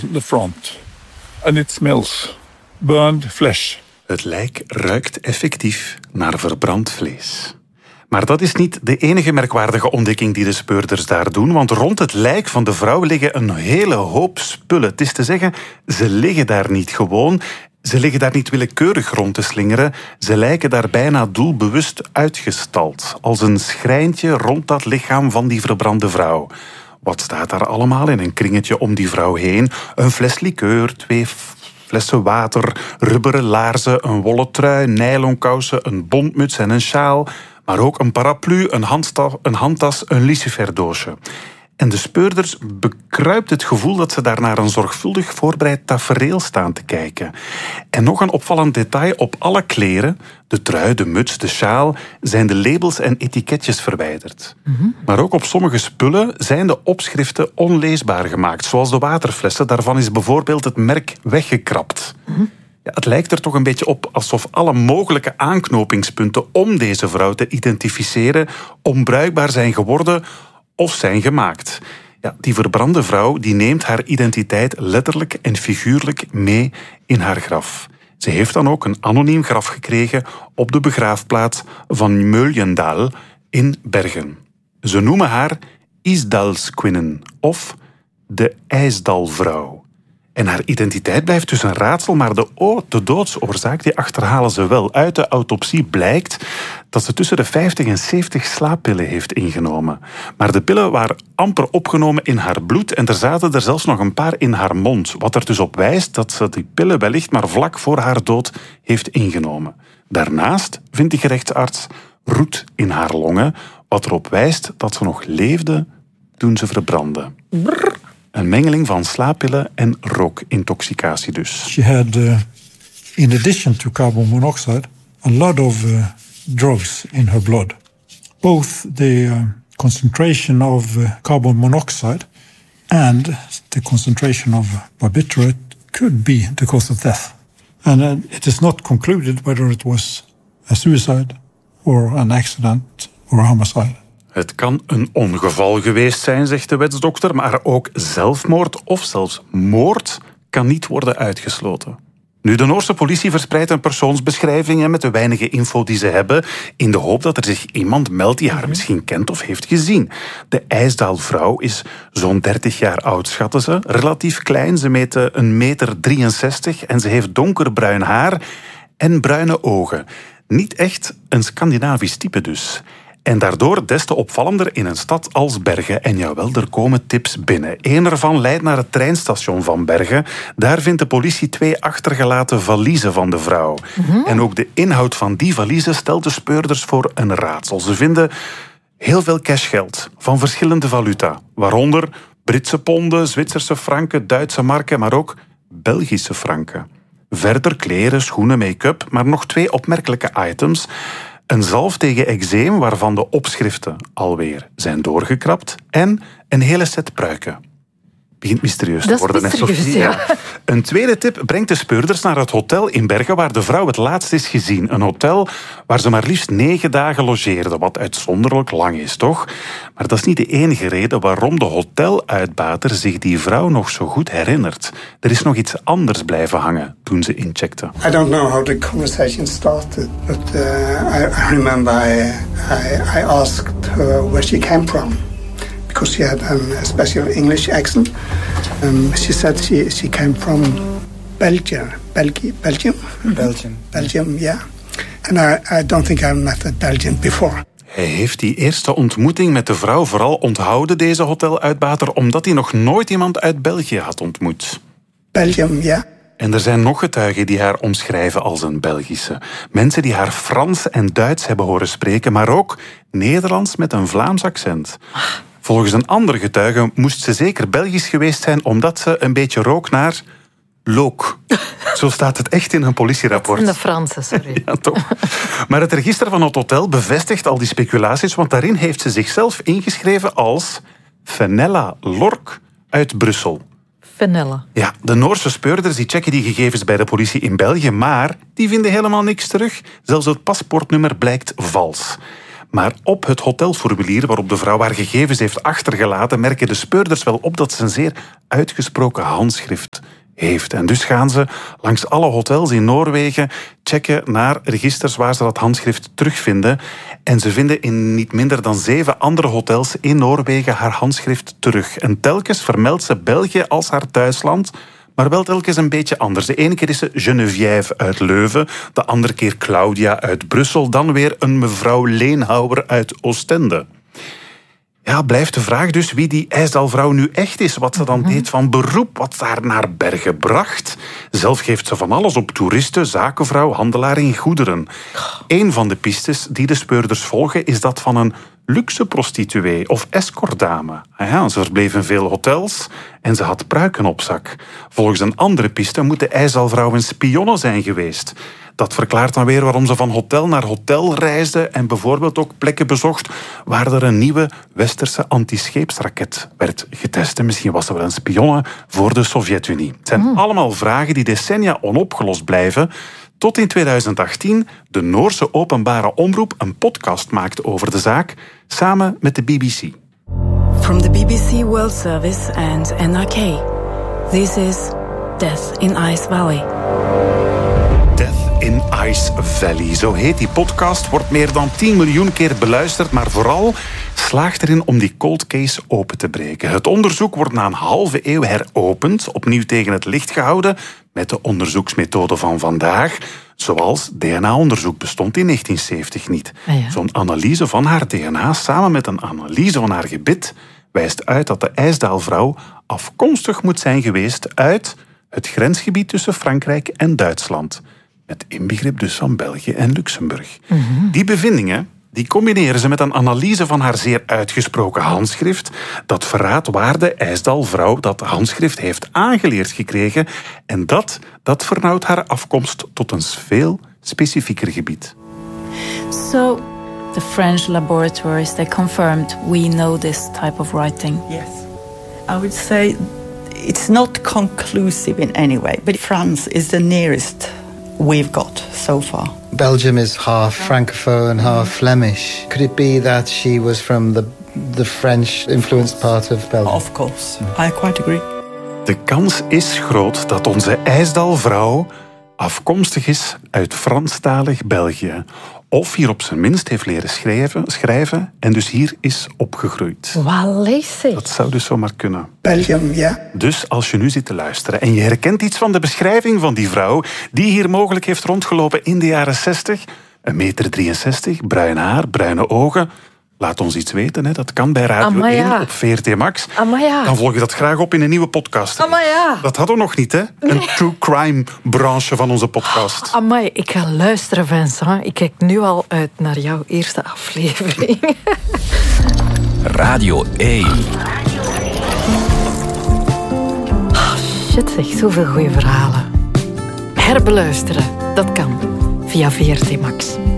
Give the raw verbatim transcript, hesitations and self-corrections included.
the front. And it smells burned flesh. Het lijk ruikt effectief naar verbrand vlees. Maar dat is niet de enige merkwaardige ontdekking die de speurders daar doen, want rond het lijk van de vrouw liggen een hele hoop spullen. Het is te zeggen, ze liggen daar niet gewoon, ze liggen daar niet willekeurig rond te slingeren, ze lijken daar bijna doelbewust uitgestald, als een schrijntje rond dat lichaam van die verbrande vrouw. Wat staat daar allemaal in een kringetje om die vrouw heen? Een fles likeur, twee flessen water, rubberen laarzen, een wollen trui, nylonkousen, een bontmuts en een sjaal, maar ook een paraplu, een, handsta- een handtas, een luciferdoosje. En de speurders bekruipt het gevoel dat ze daar naar een zorgvuldig voorbereid tafereel staan te kijken. En nog een opvallend detail, op alle kleren, de trui, de muts, de sjaal, zijn de labels en etiketjes verwijderd. Mm-hmm. Maar ook op sommige spullen zijn de opschriften onleesbaar gemaakt, zoals de waterflessen. Daarvan is bijvoorbeeld het merk weggekrapt. Mm-hmm. Ja, het lijkt er toch een beetje op alsof alle mogelijke aanknopingspunten om deze vrouw te identificeren onbruikbaar zijn geworden of zijn gemaakt. Ja, die verbrande vrouw die neemt haar identiteit letterlijk en figuurlijk mee in haar graf. Ze heeft dan ook een anoniem graf gekregen op de begraafplaats van Meuljendal in Bergen. Ze noemen haar Isdalskvinnen of de IJsdalvrouw. En haar identiteit blijft dus een raadsel, maar de, o- de doodsoorzaak die achterhalen ze wel. Uit de autopsie blijkt dat ze tussen de vijftig en zeventig slaappillen heeft ingenomen. Maar de pillen waren amper opgenomen in haar bloed en er zaten er zelfs nog een paar in haar mond. Wat er dus op wijst dat ze die pillen wellicht maar vlak voor haar dood heeft ingenomen. Daarnaast vindt de gerechtsarts roet in haar longen, wat erop wijst dat ze nog leefde toen ze verbrandde. Brrr. Een mengeling van slaappillen en rookintoxicatie dus. She had, uh, in addition to carbon monoxide, a lot of uh, drugs in her blood. Both the uh, concentration of uh, carbon monoxide and the concentration of barbiturate could be the cause of death. And uh, it is not concluded whether it was a suicide or an accident or a homicide. Het kan een ongeval geweest zijn, zegt de wetsdokter, maar ook zelfmoord of zelfs moord kan niet worden uitgesloten. Nu, de Noorse politie verspreidt een persoonsbeschrijving met de weinige info die ze hebben, in de hoop dat er zich iemand meldt die haar misschien kent of heeft gezien. De IJsdalvrouw is zo'n dertig jaar oud, schatten ze. Relatief klein, ze meet een meter drieënzestig en ze heeft donkerbruin haar en bruine ogen. Niet echt een Scandinavisch type dus. En daardoor des te opvallender in een stad als Bergen. En jawel, er komen tips binnen. Eén ervan leidt naar het treinstation van Bergen. Daar vindt de politie twee achtergelaten valiezen van de vrouw. Mm-hmm. En ook de inhoud van die valiezen stelt de speurders voor een raadsel. Ze vinden heel veel cashgeld van verschillende valuta. Waaronder Britse ponden, Zwitserse franken, Duitse marken, maar ook Belgische franken. Verder kleren, schoenen, make-up, maar nog twee opmerkelijke items. Een zalf tegen eczeem waarvan de opschriften alweer zijn doorgekrapt en een hele set pruiken. Begint mysterieus te worden, hè, Sophie? Ja. Een tweede tip brengt de speurders naar het hotel in Bergen waar de vrouw het laatst is gezien. Een hotel waar ze maar liefst negen dagen logeerde, wat uitzonderlijk lang is, toch? Maar dat is niet de enige reden waarom de hoteluitbater zich die vrouw nog zo goed herinnert. Er is nog iets anders blijven hangen toen ze incheckte. I don't know how the conversation started, but uh, I, I remember I, I, I asked her where she came from. Because she had um, a special English accent. Um, she said she, she came from Belgium. Belgi- Belgium? Belgium. Belgium, yeah. And I, I don't think I've met a Belgian before. Hij heeft die eerste ontmoeting met de vrouw vooral onthouden, deze hoteluitbater, omdat hij nog nooit iemand uit België had ontmoet. Belgium, ja. En er zijn nog getuigen die haar omschrijven als een Belgische. Mensen die haar Frans en Duits hebben horen spreken, maar ook Nederlands met een Vlaams accent. Volgens een andere getuige moest ze zeker Belgisch geweest zijn omdat ze een beetje rook naar look. Zo staat het echt in een politierapport. In de Franse, sorry. Ja, toch. Maar het register van het hotel bevestigt al die speculaties, want daarin heeft ze zichzelf ingeschreven als Fenella Lork uit Brussel. Fenella. Ja, de Noorse speurders die checken die gegevens bij de politie in België, maar die vinden helemaal niks terug. Zelfs het paspoortnummer blijkt vals. Maar op het hotelformulier waarop de vrouw haar gegevens heeft achtergelaten, merken de speurders wel op dat ze een zeer uitgesproken handschrift heeft. En dus gaan ze langs alle hotels in Noorwegen checken naar registers waar ze dat handschrift terugvinden. En ze vinden in niet minder dan zeven andere hotels in Noorwegen haar handschrift terug. En telkens vermeldt ze België als haar thuisland, maar wel telkens een beetje anders. De ene keer is ze Geneviève uit Leuven, de andere keer Claudia uit Brussel, dan weer een mevrouw Leenhouwer uit Oostende. Ja, blijft de vraag dus wie die IJsdalvrouw nu echt is. Wat ze dan deed van beroep, wat ze haar naar Bergen bracht. Zelf geeft ze van alles op: toeristen, zakenvrouw, handelaar in goederen. Een van de pistes die de speurders volgen is dat van een luxe prostituee of escortdame. Ja, ze verbleef in veel hotels en ze had pruiken op zak. Volgens een andere piste moet de IJsdalvrouw een spionne zijn geweest. Dat verklaart dan weer waarom ze van hotel naar hotel reisde en bijvoorbeeld ook plekken bezocht waar er een nieuwe westerse antischeepsraket werd getest. En misschien was ze wel een spionne voor de Sovjet-Unie. Het zijn mm. allemaal vragen die decennia onopgelost blijven, tot in tweeduizend achttien de Noorse openbare omroep een podcast maakt over de zaak, samen met de B B C. From the B B C World Service and N R K, this is Death in Ice Valley. In Ice Valley, zo heet die podcast, wordt meer dan tien miljoen keer beluisterd, maar vooral slaagt erin om die cold case open te breken. Het onderzoek wordt na een halve eeuw heropend, opnieuw tegen het licht gehouden, met de onderzoeksmethode van vandaag, zoals D N A-onderzoek bestond in negentien zeventig niet. Ah ja. Zo'n analyse van haar D N A samen met een analyse van haar gebit wijst uit dat de IJsdalvrouw afkomstig moet zijn geweest uit het grensgebied tussen Frankrijk en Duitsland. Met inbegrip dus van België en Luxemburg. Mm-hmm. Die bevindingen die combineren ze met een analyse van haar zeer uitgesproken handschrift. Dat verraadt waar de IJsdalvrouw dat handschrift heeft aangeleerd gekregen. En dat, dat vernauwt haar afkomst tot een veel specifieker gebied. So, the French laboratories, they confirmed we know this type of writing. Yes. I would say it's not conclusive in any way, but France is the nearest we've got so far. Belgium is half Francophone, half Flemish. Could it be that she was from the the French-influenced part of Belgium? Of course, I quite agree. De kans is groot dat onze IJsdalvrouw afkomstig is uit Franstalig België. Of hier op zijn minst heeft leren schrijven, schrijven en dus hier is opgegroeid. Wallis. Dat zou dus zomaar kunnen. Belgium, ja. Dus als je nu zit te luisteren en je herkent iets van de beschrijving van die vrouw die hier mogelijk heeft rondgelopen in de jaren zestig, een meter drieënzestig, bruin haar, bruine ogen, laat ons iets weten. Hè. Dat kan bij Radio Amaya. één op V R T Max. Amaya. Dan volg je dat graag op in een nieuwe podcast. Amaya. Dat hadden we nog niet, hè? Een nee. true crime branche van onze podcast. Amai, ik ga luisteren, Vincent. Ik kijk nu al uit naar jouw eerste aflevering. Radio één. Oh, shit, zeg, zoveel goede verhalen. Herbeluisteren, dat kan via V R T Max.